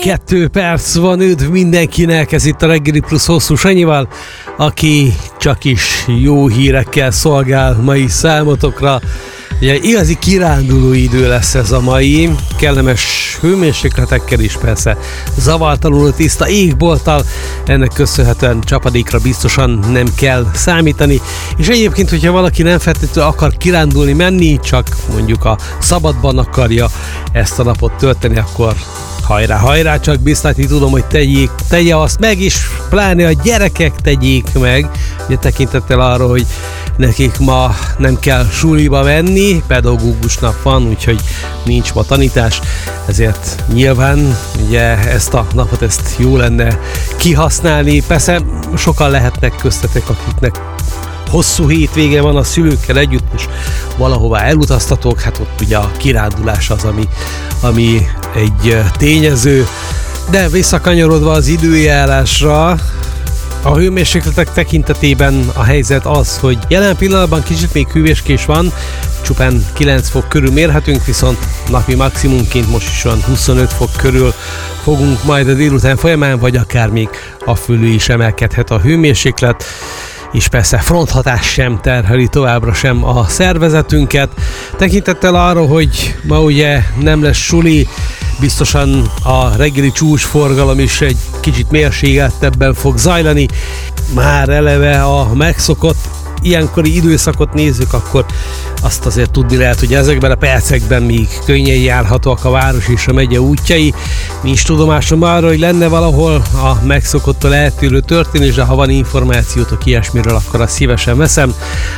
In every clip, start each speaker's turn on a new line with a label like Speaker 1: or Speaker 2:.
Speaker 1: 2 perc van, üdv mindenkinek, ez itt a Reggeli Plusz Hosszú Sanyival, aki csak is jó hírekkel szolgál mai számotokra. Ugye igazi kiránduló idő lesz ez a mai, kellemes hőmérsékletekkel is persze, zavartalanul tiszta égbolttal, ennek köszönhetően csapadékra biztosan nem kell számítani, és egyébként, hogyha valaki nem feltétlenül akar kirándulni menni, csak mondjuk a szabadban akarja ezt a napot tölteni, akkor hajrá, hajrá, csak biztatni tudom, hogy tegye azt meg, és pláne a gyerekek tegyék meg, ugye tekintettel arra, hogy nekik ma nem kell suliba menni, pedagógus nap van, úgyhogy nincs ma tanítás, ezért nyilván ugye ezt a napot jó lenne kihasználni. Persze sokan lehetnek köztetek, akiknek hosszú hétvége van a szülőkkel együtt, és valahová elutaztatók, hát ott ugye a kirándulás az, ami egy tényező. De visszakanyarodva az időjárásra, a hőmérsékletek tekintetében a helyzet az, hogy jelen pillanatban kicsit még hűvöskés van, csupán 9 fok körül mérhetünk, viszont napi maximumként most is olyan 25 fok körül fogunk majd a délután folyamán, vagy akár még a fölül is emelkedhet a hőmérséklet, és persze fronthatás sem terheli továbbra sem a szervezetünket. Tekintettel arra, hogy ma ugye nem lesz suli, biztosan a reggeli csúcsforgalom is egy kicsit mérsékeltebben fog zajlani. Már eleve a megszokott ilyenkori időszakot nézzük, akkor azt azért tudni lehet, hogy ezekben a percekben még könnyen járhatóak a város és a megye útjai. Nincs tudomásom arra, hogy lenne valahol a megszokottól eltérő történés, de ha van információtok ilyesmiről, akkor azt szívesen veszem.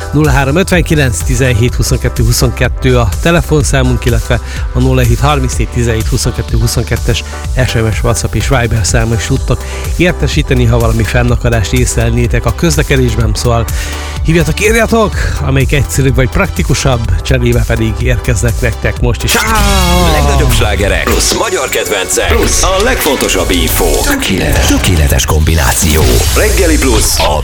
Speaker 1: 0359 17 22 22 a telefonszámunk, illetve a 07 34 17 22 22-es SMS, WhatsApp és Viber számra is tudtok értesíteni, ha valami fennakadást észlelnétek a közlekedésben, szóval hívjatok, írjatok, amelyik egyszerűbb vagy praktikusabb, cserébe pedig érkeznek nektek most is.
Speaker 2: Legnagyobb slágerek plusz magyar kedvencek plusz a legfontosabb info. Tökéletes kombináció. Reggeli Plusz a